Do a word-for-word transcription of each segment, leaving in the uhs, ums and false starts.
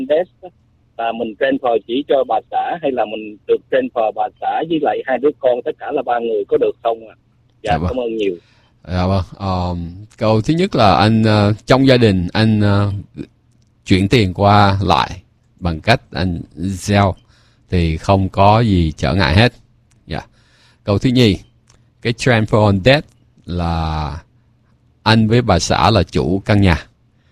death là mình transfer chỉ cho bà xã hay là mình được transfer bà xã với lại hai đứa con, tất cả là ba người có được không ạ? Dạ, dạ cảm ơn nhiều. Dạ vâng. Um, câu thứ nhất là anh uh, trong gia đình anh uh, chuyển tiền qua lại bằng cách anh Zelle thì không có gì trở ngại hết. Dạ. Yeah. Câu thứ nhì, cái transfer on debt là anh với bà xã là chủ căn nhà,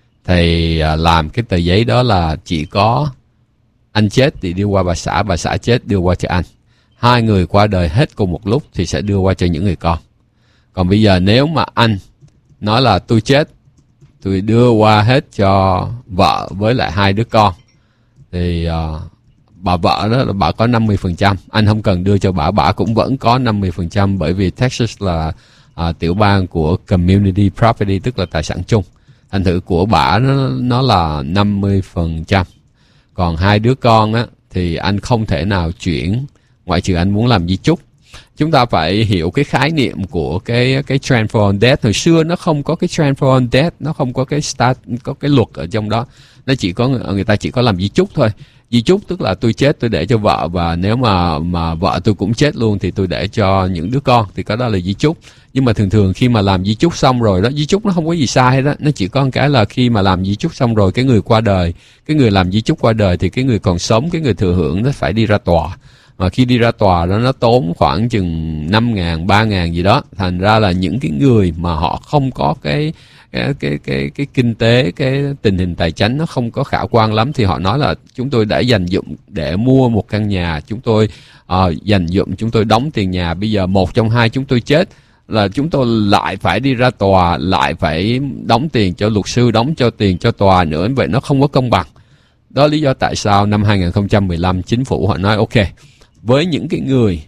thì uh, làm cái tờ giấy đó là chỉ có anh chết thì đưa qua bà xã, bà xã chết đưa qua cho anh. Hai người qua đời hết cùng một lúc thì sẽ đưa qua cho những người con. Còn bây giờ nếu mà anh nói là tôi chết, tôi đưa qua hết cho vợ với lại hai đứa con, thì uh, bà vợ đó là bà có năm mươi phần trăm, anh không cần đưa cho bà, bà cũng vẫn có năm mươi phần trăm, bởi vì Texas là uh, tiểu bang của community property, tức là tài sản chung. Thành thử của bà nó, nó là năm mươi phần trăm. Còn hai đứa con á, thì anh không thể nào chuyển, ngoại trừ anh muốn làm di chúc. Chúng ta phải hiểu cái khái niệm của cái cái transfer on debt. Hồi xưa nó không có cái transfer on debt, nó không có cái start, có cái luật ở trong đó. Nó chỉ có người ta chỉ có làm di chúc thôi. Di chúc tức là tôi chết tôi để cho vợ, và nếu mà mà vợ tôi cũng chết luôn thì tôi để cho những đứa con, thì cái đó là di chúc. Nhưng mà thường thường khi mà làm di chúc xong rồi đó, di chúc nó không có gì sai hết đó, nó chỉ có một cái là khi mà làm di chúc xong rồi, cái người qua đời, cái người làm di chúc qua đời thì cái người còn sống, cái người thừa hưởng nó phải đi ra tòa. Mà khi đi ra tòa đó nó tốn khoảng chừng năm ngàn, ba ngàn gì đó. Thành ra là những cái người mà họ không có cái cái cái cái, cái kinh tế, cái tình hình tài chính nó không có khả quan lắm, thì họ nói là chúng tôi đã dành dụm để mua một căn nhà, chúng tôi uh, dành dụm, chúng tôi đóng tiền nhà, bây giờ một trong hai chúng tôi chết là chúng tôi lại phải đi ra tòa, lại phải đóng tiền cho luật sư, đóng cho tiền cho tòa nữa, vậy nó không có công bằng. Đó lý do tại sao năm hai không một lăm chính phủ họ nói ok, với những cái người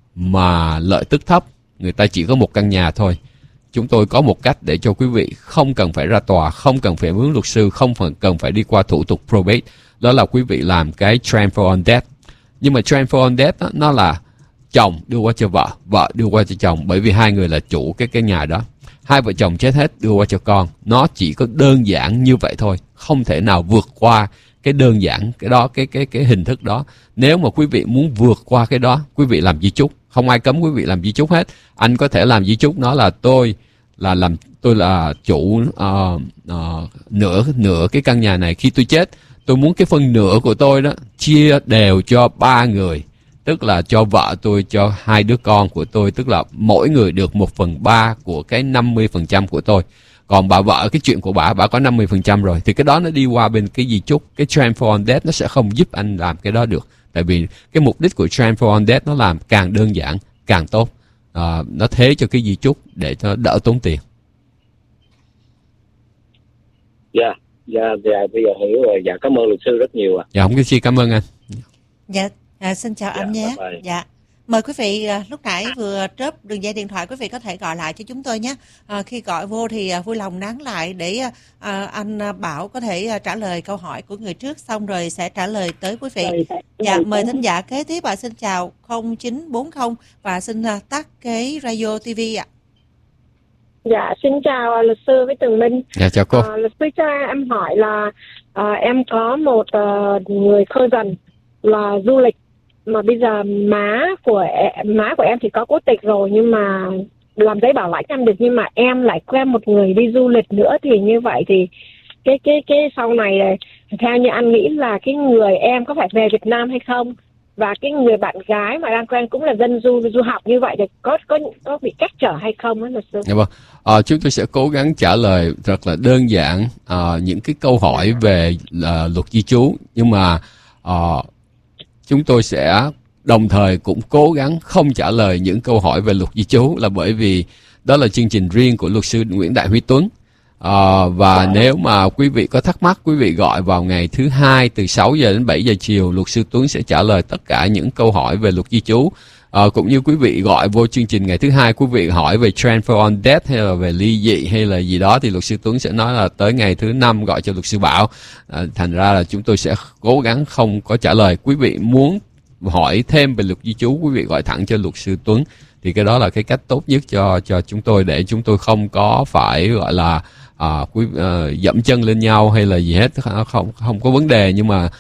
mà lợi tức thấp, người ta chỉ có một căn nhà thôi, chúng tôi có một cách để cho quý vị không cần phải ra tòa, không cần phải mướn luật sư, không cần phải đi qua thủ tục probate. Đó là quý vị làm cái transfer on debt. Nhưng mà transfer on debt đó, nó là chồng đưa qua cho vợ, vợ đưa qua cho chồng, bởi vì hai người là chủ cái cái nhà đó. Hai vợ chồng chết hết đưa qua cho con. Nó chỉ có đơn giản như vậy thôi, không thể nào vượt qua cái đơn giản cái đó, cái cái cái hình thức đó. Nếu mà quý vị muốn vượt qua cái đó, quý vị làm di chúc, không ai cấm quý vị làm di chúc hết. Anh có thể làm di chúc nó là tôi là làm tôi là chủ uh, uh, nửa nửa cái căn nhà này, khi tôi chết tôi muốn cái phần nửa của tôi đó chia đều cho ba người, tức là cho vợ tôi, cho hai đứa con của tôi, tức là mỗi người được một phần ba của cái năm mươi phần trăm của tôi. Còn bà vợ, cái chuyện của bà, bà có năm mươi phần trăm rồi, thì cái đó nó đi qua bên cái di chúc. Cái transfer on debt nó sẽ không giúp anh làm cái đó được. Tại vì cái mục đích của transfer on debt nó làm càng đơn giản, càng tốt. À, nó thế cho cái di chúc để cho đỡ tốn tiền. Dạ, dạ, dạ, bây giờ hiểu rồi. Dạ, cảm ơn luật sư rất nhiều ạ. Dạ, không có chi, cảm ơn anh. Dạ, à, xin chào anh dạ, nhé. bye bye. Dạ. Mời quý vị, lúc nãy vừa trớp đường dây điện thoại, quý vị có thể gọi lại cho chúng tôi nhé. À, khi gọi vô thì vui lòng nán lại để à, anh Bảo có thể trả lời câu hỏi của người trước, xong rồi sẽ trả lời tới quý vị. Dạ, mời thính giả kế tiếp ạ. Xin chào không chín bốn không và xin tắt cái radio ti vi ạ. Dạ, xin chào luật sư với Tường Minh. Dạ, chào cô. À, luật sư cho em hỏi là à, em có một uh, người cousin là du lịch, mà bây giờ má của em, má của em thì có quốc tịch rồi nhưng mà làm giấy bảo lãnh em được, nhưng mà em lại quen một người đi du lịch nữa, thì như vậy thì cái cái cái sau này theo như anh nghĩ là cái người em có phải về Việt Nam hay không, và cái người bạn gái mà đang quen cũng là dân du du học như vậy thì có có có bị cách trở hay không á luật sư? Dạ vâng. À, chúng tôi sẽ cố gắng trả lời rất là đơn giản à, những cái câu hỏi về à, luật di trú, nhưng mà à, chúng tôi sẽ đồng thời cũng cố gắng không trả lời những câu hỏi về luật di trú, là bởi vì đó là chương trình riêng của luật sư Nguyễn Đại Huy Tuấn. À, và nếu mà quý vị có thắc mắc, quý vị gọi vào ngày thứ hai từ sáu giờ đến bảy giờ chiều, luật sư Tuấn sẽ trả lời tất cả những câu hỏi về luật di trú. À, cũng như quý vị gọi vô chương trình ngày thứ hai, quý vị hỏi về transfer on debt hay là về ly dị hay là gì đó, thì luật sư Tuấn sẽ nói là tới ngày thứ năm gọi cho luật sư Bảo. À, thành ra là chúng tôi sẽ cố gắng không có trả lời. Quý vị muốn hỏi thêm về luật di trú, quý vị gọi thẳng cho luật sư Tuấn, thì cái đó là cái cách tốt nhất cho cho chúng tôi, để chúng tôi không có phải gọi là à, quý uh, dẫm chân lên nhau hay là gì hết, không không có vấn đề. Nhưng mà